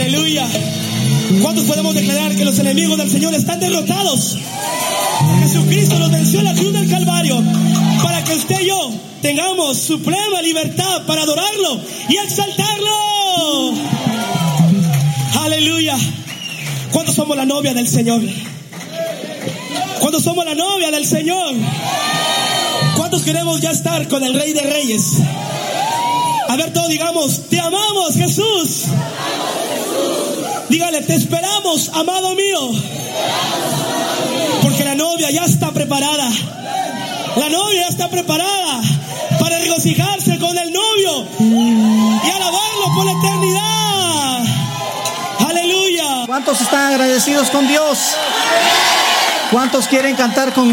Aleluya. ¿Cuántos podemos declarar que los enemigos del Señor están derrotados? Jesucristo los venció en la cruz del Calvario para que usted y yo tengamos suprema libertad para adorarlo y exaltarlo. Aleluya. ¿Cuántos somos la novia del Señor? ¿Cuántos somos la novia del Señor? ¿Cuántos queremos ya estar con el Rey de Reyes? A ver, todos digamos, te amamos, Jesús. Dígale, te esperamos, amado mío. Porque la novia ya está preparada. La novia ya está preparada para regocijarse con el novio y alabarlo por la eternidad. Aleluya. ¿Cuántos están agradecidos con Dios? ¿Cuántos quieren cantar con